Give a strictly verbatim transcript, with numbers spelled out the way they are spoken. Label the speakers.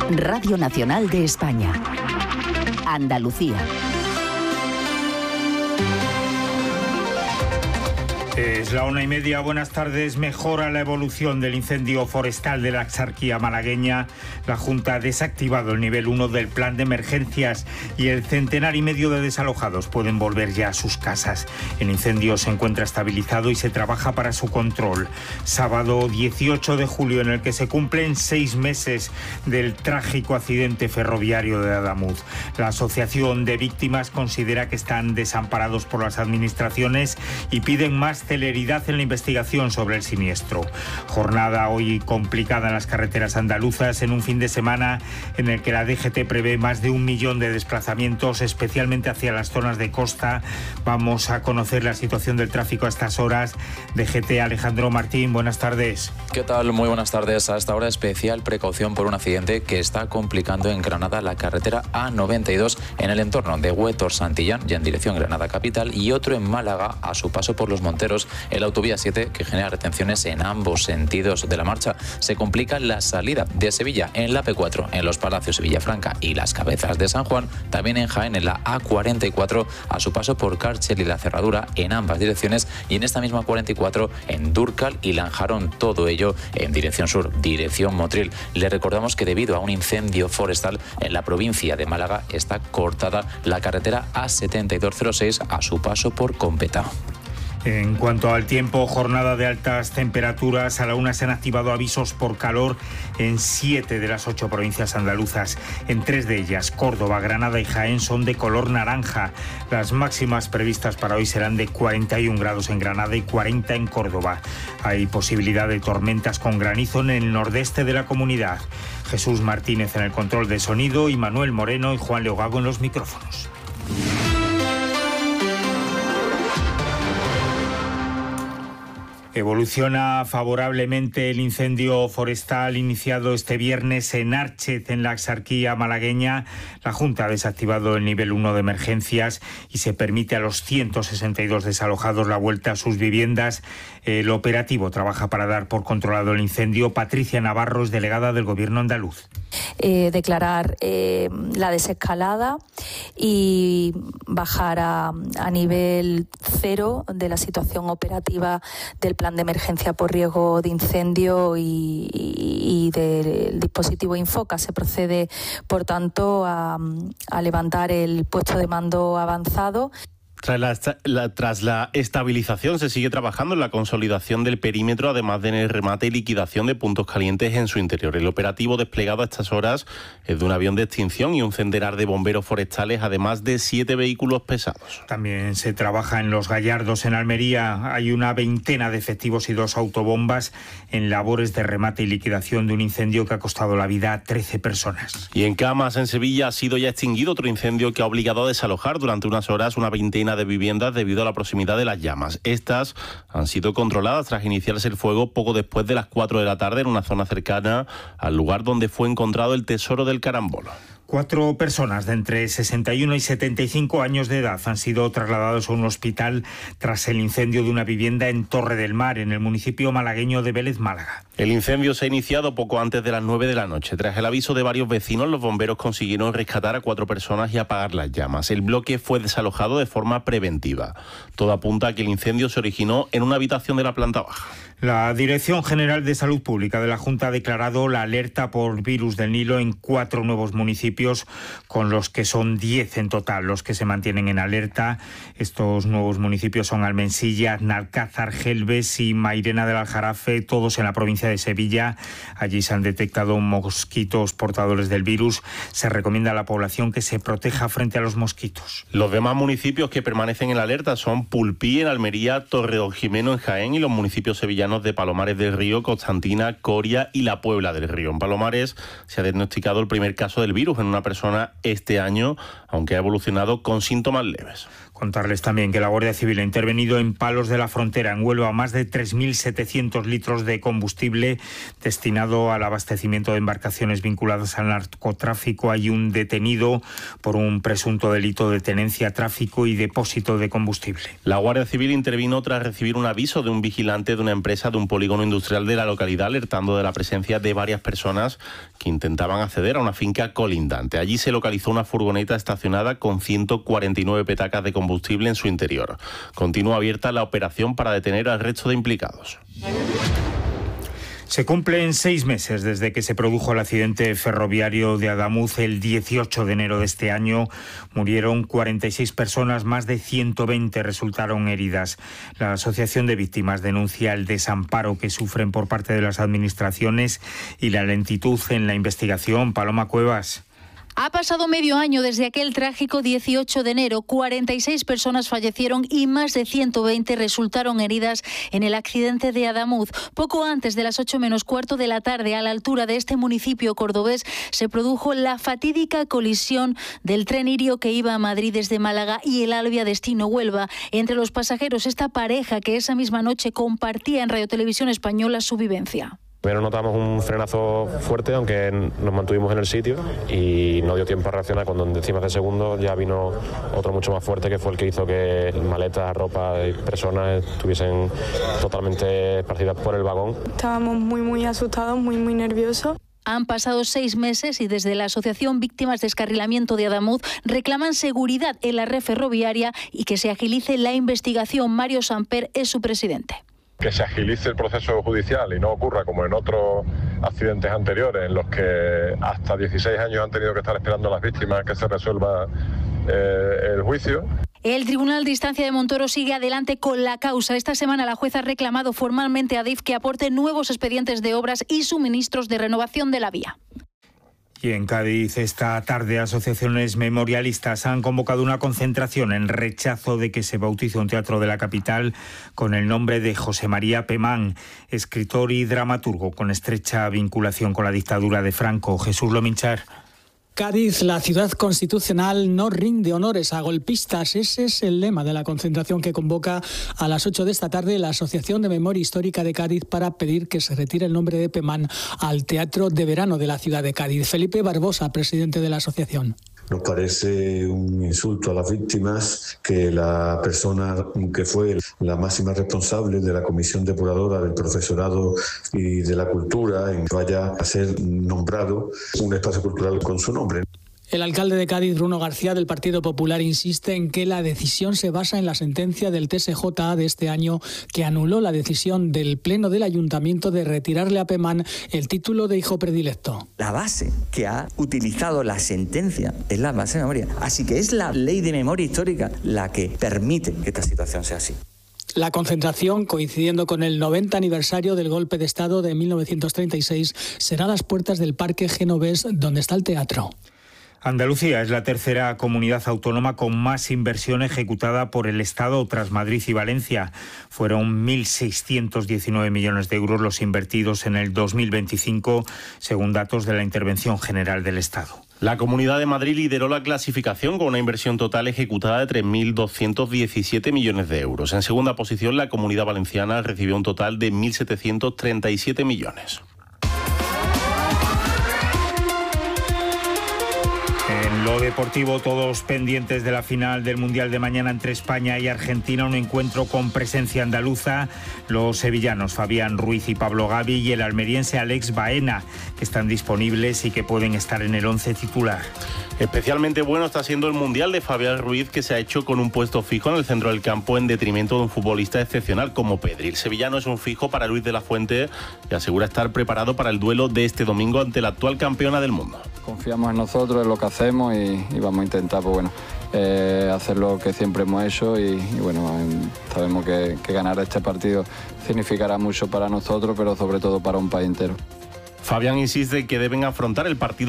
Speaker 1: Radio Nacional de España. Andalucía.
Speaker 2: Es la una y media, buenas tardes. Mejora la evolución del incendio forestal de la Axarquía malagueña. La Junta ha desactivado el nivel uno del plan de emergencias y el centenar y medio de desalojados pueden volver ya a sus casas. El incendio se encuentra estabilizado y se trabaja para su control. Sábado dieciocho de julio, en el que se cumplen seis meses del trágico accidente ferroviario de Adamuz. La Asociación de Víctimas considera que están desamparados por las administraciones y piden más celeridad en la investigación sobre el siniestro. Jornada hoy complicada en las carreteras andaluzas, en un fin de semana en el que la D G T prevé más de un millón de desplazamientos, especialmente hacia las zonas de costa. Vamos a conocer la situación del tráfico a estas horas. D G T, Alejandro Martín, buenas tardes.
Speaker 3: ¿Qué tal? Muy buenas tardes. A esta hora especial precaución por un accidente que está complicando en Granada la carretera A noventa y dos en el entorno de Huétor-Santillán, ya en dirección Granada capital, y otro en Málaga a su paso por los Monteros, en la autovía siete, que genera retenciones en ambos sentidos de la marcha. Se complica la salida de Sevilla en la P cuatro, en los Palacios de Villafranca y Las Cabezas de San Juan, también en Jaén en la A cuarenta y cuatro a su paso por Cárchel y La Cerradura en ambas direcciones, y en esta misma cuarenta y cuatro en Dúrcal y Lanjarón, todo ello en dirección sur, dirección Motril. Le recordamos que debido a un incendio forestal en la provincia de Málaga está cortada la carretera A setenta y dos cero seis a su paso por Competa.
Speaker 2: En cuanto al tiempo, jornada de altas temperaturas. A la una se han activado avisos por calor en siete de las ocho provincias andaluzas. En tres de ellas, Córdoba, Granada y Jaén, son de color naranja. Las máximas previstas para hoy serán de cuarenta y un grados en Granada y cuarenta en Córdoba. Hay posibilidad de tormentas con granizo en el nordeste de la comunidad. Jesús Martínez en el control de sonido y Manuel Moreno y Juan Leogago en los micrófonos. Evoluciona favorablemente el incendio forestal iniciado este viernes en Árchez, en la Axarquía malagueña. La Junta ha desactivado el nivel uno de emergencias y se permite a los ciento sesenta y dos desalojados la vuelta a sus viviendas. El operativo trabaja para dar por controlado el incendio. Patricia Navarro es delegada del Gobierno andaluz.
Speaker 4: Eh, declarar eh, la desescalada y bajar a, a nivel cero de la situación operativa del plan de emergencia por riesgo de incendio y, y, y del dispositivo Infoca. Se procede, por tanto, a, a levantar el puesto de mando avanzado.
Speaker 5: Tras la, la, tras la estabilización se sigue trabajando en la consolidación del perímetro, además de en el remate y liquidación de puntos calientes en su interior. El operativo desplegado a estas horas es de un avión de extinción y un centenar de bomberos forestales, además de siete vehículos pesados.
Speaker 2: También se trabaja en Los Gallardos, en Almería. Hay una veintena de efectivos y dos autobombas en labores de remate y liquidación de un incendio que ha costado la vida a trece personas.
Speaker 5: Y en Camas, en Sevilla, ha sido ya extinguido otro incendio que ha obligado a desalojar durante unas horas una veintena de viviendas debido a la proximidad de las llamas. Estas han sido controladas tras iniciarse el fuego poco después de las cuatro de la tarde en una zona cercana al lugar donde fue encontrado el tesoro del carambolo.
Speaker 2: Cuatro personas de entre sesenta y uno y setenta y cinco años de edad han sido trasladados a un hospital tras el incendio de una vivienda en Torre del Mar, en el municipio malagueño de Vélez, Málaga.
Speaker 5: El incendio se ha iniciado poco antes de las nueve de la noche. Tras el aviso de varios vecinos, los bomberos consiguieron rescatar a cuatro personas y apagar las llamas. El bloque fue desalojado de forma preventiva. Todo apunta a que el incendio se originó en una habitación de la planta baja.
Speaker 2: La Dirección General de Salud Pública de la Junta ha declarado la alerta por virus del Nilo en cuatro nuevos municipios, con los que son diez en total los que se mantienen en alerta. Estos nuevos municipios son Almensilla, Nalcázar, Gelbes y Mairena del Aljarafe, todos en la provincia de Sevilla. Allí se han detectado mosquitos portadores del virus. Se recomienda a la población que se proteja frente a los mosquitos.
Speaker 5: Los demás municipios que permanecen en alerta son Pulpí, en Almería, Torredonjimeno, en Jaén, y los municipios sevillanos de Palomares del Río, Constantina, Coria y La Puebla del Río. En Palomares se ha diagnosticado el primer caso del virus en una persona este año, aunque ha evolucionado con síntomas leves.
Speaker 2: Contarles también que la Guardia Civil ha intervenido en Palos de la Frontera, en Huelva, más de tres mil setecientos litros de combustible destinado al abastecimiento de embarcaciones vinculadas al narcotráfico. Hay un detenido por un presunto delito de tenencia, tráfico y depósito de combustible.
Speaker 5: La Guardia Civil intervino tras recibir un aviso de un vigilante de una empresa de un polígono industrial de la localidad, alertando de la presencia de varias personas que intentaban acceder a una finca colindante. Allí se localizó una furgoneta estacionada con ciento cuarenta y nueve petacas de combustible combustible en su interior. Continúa abierta la operación para detener al resto de implicados.
Speaker 2: Se cumplen seis meses desde que se produjo el accidente ferroviario de Adamuz el dieciocho de enero de este año. Murieron cuarenta y seis personas, más de ciento veinte resultaron heridas. La Asociación de Víctimas denuncia el desamparo que sufren por parte de las administraciones y la lentitud en la investigación. Paloma Cuevas.
Speaker 6: Ha pasado medio año desde aquel trágico dieciocho de enero. cuarenta y seis personas fallecieron y más de ciento veinte resultaron heridas en el accidente de Adamuz. Poco antes de las ocho menos cuarto de la tarde, a la altura de este municipio cordobés, se produjo la fatídica colisión del tren Irio que iba a Madrid desde Málaga y el Alvia destino Huelva. Entre los pasajeros, esta pareja que esa misma noche compartía en Radio Televisión Española su vivencia.
Speaker 7: Primero notamos un frenazo fuerte, aunque nos mantuvimos en el sitio y no dio tiempo a reaccionar. Cuando en décimas de segundo ya vino otro mucho más fuerte, que fue el que hizo que maletas, ropa y personas estuviesen totalmente esparcidas por el vagón.
Speaker 8: Estábamos muy, muy asustados, muy, muy nerviosos.
Speaker 6: Han pasado seis meses y desde la Asociación Víctimas de Descarrilamiento de Adamuz reclaman seguridad en la red ferroviaria y que se agilice la investigación. Mario Samper es su presidente.
Speaker 9: Que se agilice el proceso judicial y no ocurra como en otros accidentes anteriores en los que hasta dieciséis años han tenido que estar esperando a las víctimas que se resuelva eh, el juicio.
Speaker 6: El Tribunal de Instancia de Montoro sigue adelante con la causa. Esta semana la jueza ha reclamado formalmente a Adif que aporte nuevos expedientes de obras y suministros de renovación de la vía.
Speaker 2: Y en Cádiz esta tarde asociaciones memorialistas han convocado una concentración en rechazo de que se bautice un teatro de la capital con el nombre de José María Pemán, escritor y dramaturgo con estrecha vinculación con la dictadura de Franco. Jesús Lominchar.
Speaker 10: Cádiz, la ciudad constitucional, no rinde honores a golpistas. Ese es el lema de la concentración que convoca a las ocho de esta tarde la Asociación de Memoria Histórica de Cádiz para pedir que se retire el nombre de Pemán al Teatro de Verano de la ciudad de Cádiz. Felipe Barbosa, presidente de la asociación.
Speaker 11: Nos parece un insulto a las víctimas que la persona que fue la máxima responsable de la comisión depuradora del profesorado y de la cultura vaya a ser nombrado un espacio cultural con su nombre.
Speaker 10: El alcalde de Cádiz, Bruno García, del Partido Popular, insiste en que la decisión se basa en la sentencia del T S J A de este año que anuló la decisión del Pleno del Ayuntamiento de retirarle a Pemán el título de hijo predilecto.
Speaker 12: La base que ha utilizado la sentencia es la base de memoria. Así que es la ley de memoria histórica la que permite que esta situación sea así.
Speaker 10: La concentración, coincidiendo con el noventa aniversario del golpe de Estado de mil novecientos treinta y seis, será a las puertas del Parque Genovés, donde está el teatro.
Speaker 2: Andalucía es la tercera comunidad autónoma con más inversión ejecutada por el Estado tras Madrid y Valencia. Fueron mil seiscientos diecinueve millones de euros los invertidos en el dos mil veinticinco, según datos de la Intervención General del Estado.
Speaker 5: La Comunidad de Madrid lideró la clasificación con una inversión total ejecutada de tres mil doscientos diecisiete millones de euros. En segunda posición, la Comunidad Valenciana recibió un total de mil setecientos treinta y siete millones.
Speaker 2: En lo deportivo, todos pendientes de la final del Mundial de mañana entre España y Argentina, un encuentro con presencia andaluza. Los sevillanos Fabián Ruiz y Pablo Gavi y el almeriense Alex Baena, que están disponibles y que pueden estar en el once titular.
Speaker 5: Especialmente bueno está siendo el Mundial de Fabián Ruiz, que se ha hecho con un puesto fijo en el centro del campo en detrimento de un futbolista excepcional como Pedri. El sevillano es un fijo para Luis de la Fuente y asegura estar preparado para el duelo de este domingo ante la actual campeona del mundo.
Speaker 13: Confiamos en nosotros, en lo que hacemos y, y vamos a intentar pues bueno, eh, hacer lo que siempre hemos hecho y, y bueno, sabemos que, que ganar este partido significará mucho para nosotros, pero sobre todo para un país entero.
Speaker 5: Fabián insiste que deben afrontar el partido